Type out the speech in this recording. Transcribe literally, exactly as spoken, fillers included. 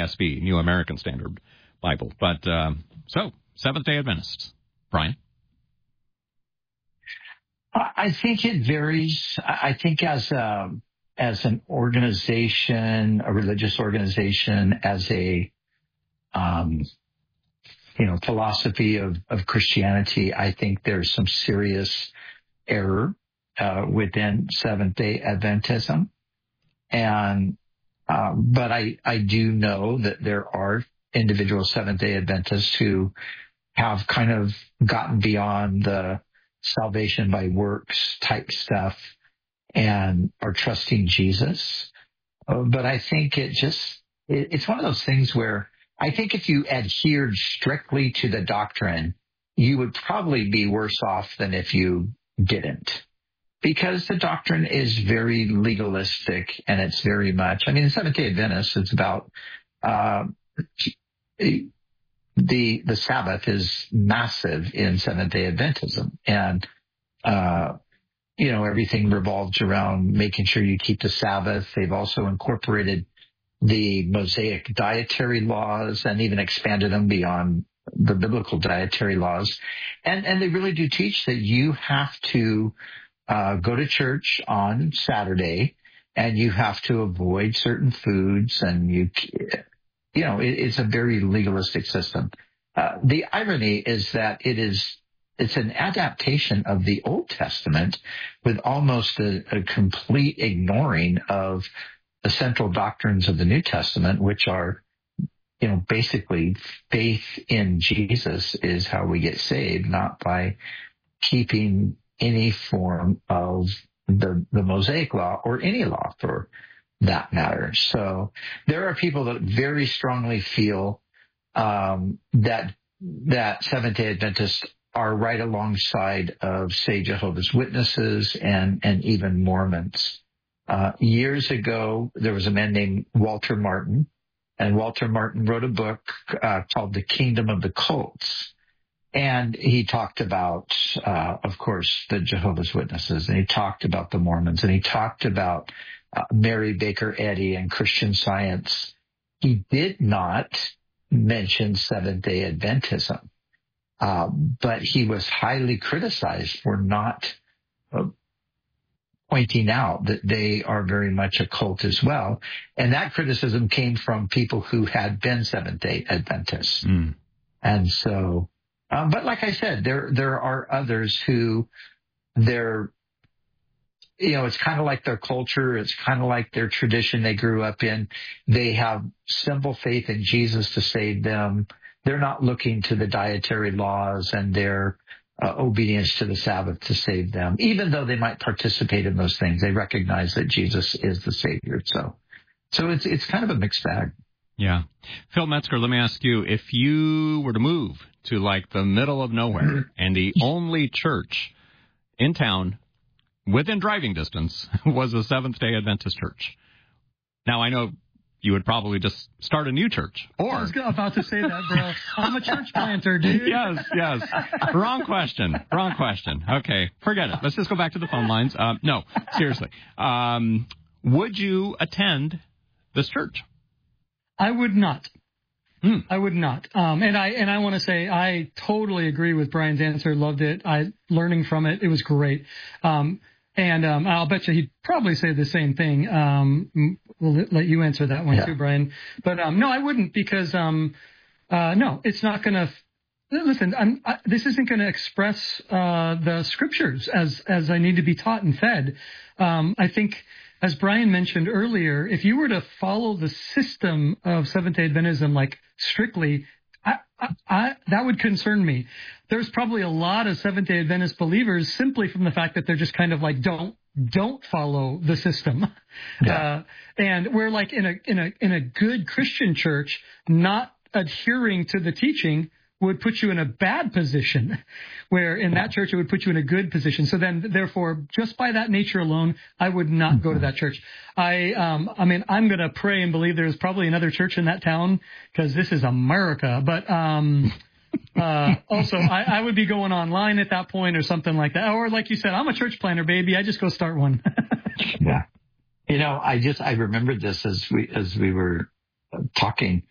S B, New American Standard Bible. But um, so, Seventh-day Adventists. Brian? I think it varies. I think as a, as an organization, a religious organization, as a um, you know philosophy of, of Christianity, I think there's some serious error uh, within Seventh-day Adventism, and uh, but I I do know that there are individual Seventh-day Adventists who have kind of gotten beyond the salvation by works type stuff and are trusting Jesus. Uh, but I think it just, it, it's one of those things where I think if you adhered strictly to the doctrine, you would probably be worse off than if you didn't. Because the doctrine is very legalistic and it's very much, I mean, the Seventh-day Adventists, it's about, uh, The the Sabbath is massive in Seventh-day Adventism, and uh, you know everything revolves around making sure you keep the Sabbath. They've also incorporated the Mosaic dietary laws and even expanded them beyond the biblical dietary laws, and and they really do teach that you have to uh, go to church on Saturday, and you have to avoid certain foods, and you. You know, it, it's a very legalistic system. Uh, the irony is that it is, it's an adaptation of the Old Testament with almost a, a complete ignoring of the central doctrines of the New Testament, which are, you know, basically faith in Jesus is how we get saved, not by keeping any form of the, the Mosaic law or any law for that matter. So there are people that very strongly feel um, that that Seventh-day Adventists are right alongside of, say, Jehovah's Witnesses and and even Mormons. Uh, years ago, there was a man named Walter Martin, and Walter Martin wrote a book uh, called The Kingdom of the Cults. And he talked about, uh, of course, the Jehovah's Witnesses, and he talked about the Mormons, and he talked about Uh, Mary Baker Eddy and Christian Science. He did not mention Seventh-day Adventism, uh, but he was highly criticized for not uh, pointing out that they are very much a cult as well. And that criticism came from people who had been Seventh-day Adventists. Mm. And so, um, but like I said, there there are others who they're You know, it's kind of like their culture. It's kind of like their tradition they grew up in. They have simple faith in Jesus to save them. They're not looking to the dietary laws and their uh, obedience to the Sabbath to save them. Even though they might participate in those things, they recognize that Jesus is the Savior. So, so it's it's kind of a mixed bag. Yeah. Phil Metzger, let me ask you, if you were to move to like the middle of nowhere and the only church in town within driving distance was a Seventh-day Adventist church. Now, I know you would probably just start a new church. Or I was about to say that, bro. I'm a church planter, dude. Yes, yes. Wrong question. Wrong question. Okay, forget it. Let's just go back to the phone lines. Um, no, seriously. Um, would you attend this church? I would not. Hmm. I would not. Um, and I and I want to say I totally agree with Brian's answer. Loved it. I learning from it. It was great. Um, and um, I'll bet you he'd probably say the same thing. Um, we'll let you answer that one yeah. too, Brian. But um, no, I wouldn't because um, uh, no, it's not going to. Listen, I'm, I, this isn't going to express uh, the scriptures as as I need to be taught and fed. Um, I think. As Brian mentioned earlier, if you were to follow the system of Seventh-day Adventism, like strictly, I, I, I, that would concern me. There's probably a lot of Seventh-day Adventist believers simply from the fact that they're just kind of like, don't, don't follow the system. Yeah. Uh, and we're like in a, in a, in a good Christian church, not adhering to the teaching would put you in a bad position, where in that church it would put you in a good position. So then, therefore, just by that nature alone, I would not mm-hmm. go to that church. I, um, I mean, I'm going to pray and believe there's probably another church in that town because this is America. But um, uh, also, I, I would be going online at that point or something like that. Or like you said, I'm a church planner, baby. I just go start one. Yeah. You know, I just I remembered this as we as we were talking.